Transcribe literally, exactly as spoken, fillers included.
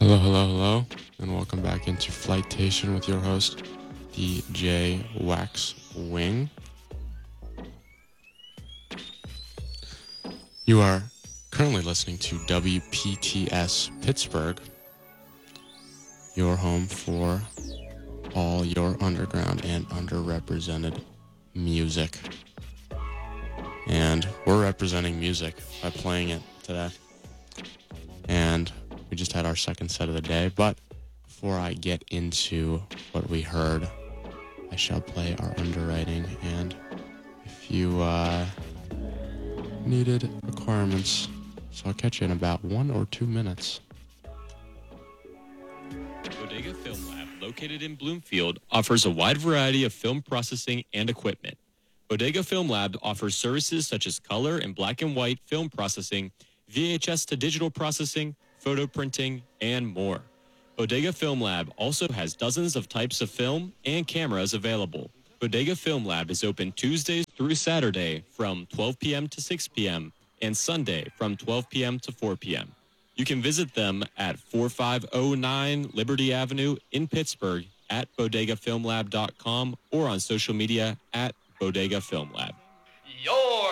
Hello, hello, hello, and welcome back into Flightation with your host, D J Wax Wing. You are currently listening to W P T S Pittsburgh, your home for all your underground and underrepresented music. And we're representing music by playing it today. And we just had our second set of the day, but before I get into what we heard, I shall play our underwriting, and if you uh, needed requirements, so I'll catch you in about one or two minutes. Bodega Film Lab, located in Bloomfield, offers a wide variety of film processing and equipment. Bodega Film Lab offers services such as color and black and white film processing, V H S to digital processing, photo printing, and more. Bodega Film Lab also has dozens of types of film and cameras available. Bodega Film Lab is open Tuesdays through Saturday from twelve p.m. to six p.m. and Sunday from twelve p.m. to four p.m. You can visit them at forty-five oh nine Liberty Avenue in Pittsburgh at bodega film lab dot com or on social media at Bodega Film Lab.